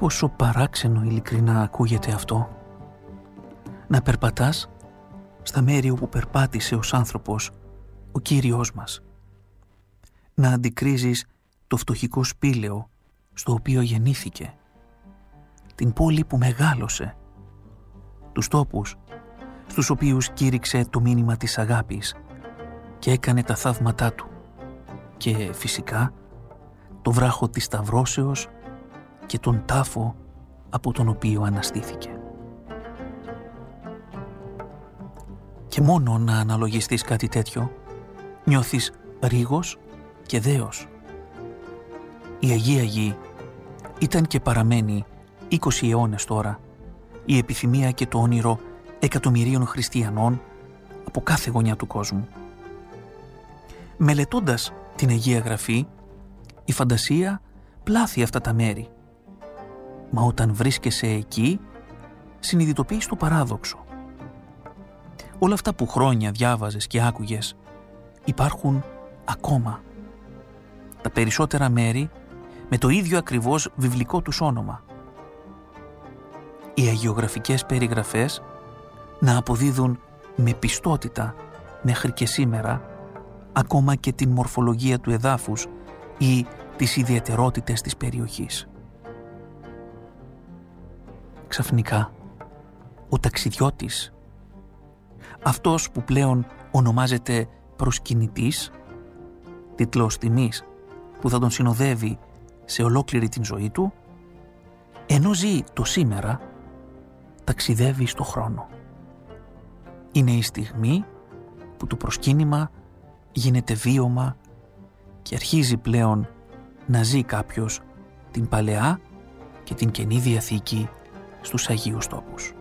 Πόσο παράξενο ειλικρινά ακούγεται αυτό. Να περπατάς στα μέρη όπου περπάτησε ως άνθρωπος ο Κύριος μας. Να αντικρίζεις το φτωχικό σπήλαιο στο οποίο γεννήθηκε, την πόλη που μεγάλωσε, τους τόπους στους οποίους κήρυξε το μήνυμα της αγάπης και έκανε τα θαύματά του, και φυσικά το βράχο της Σταυρώσεως και τον τάφο από τον οποίο αναστήθηκε. Και μόνο να αναλογιστείς κάτι τέτοιο, νιώθεις ρίγος και δέος. Η Αγία Γη ήταν και παραμένει 20 αιώνες τώρα η επιθυμία και το όνειρο εκατομμυρίων χριστιανών από κάθε γωνιά του κόσμου. Μελετώντας την Αγία Γραφή, η φαντασία πλάθει αυτά τα μέρη. Μα όταν βρίσκεσαι εκεί, συνειδητοποιείς το παράδοξο. Όλα αυτά που χρόνια διάβαζες και άκουγες υπάρχουν ακόμα. Τα περισσότερα μέρη με το ίδιο ακριβώς βιβλικό τους όνομα. Οι αγιογραφικές περιγραφές να αποδίδουν με πιστότητα μέχρι και σήμερα ακόμα και την μορφολογία του εδάφους ή τις ιδιαιτερότητες της περιοχής. Ξαφνικά, ο ταξιδιώτης, αυτός που πλέον ονομάζεται προσκυνητής, τίτλος τιμής που θα τον συνοδεύει σε ολόκληρη την ζωή του, ενώ ζει το σήμερα, ταξιδεύει στο χρόνο. Είναι η στιγμή που το προσκύνημα γίνεται βίωμα και αρχίζει πλέον να ζει κάποιος την Παλαιά και την Καινή Διαθήκη στους Αγίους Τόπους.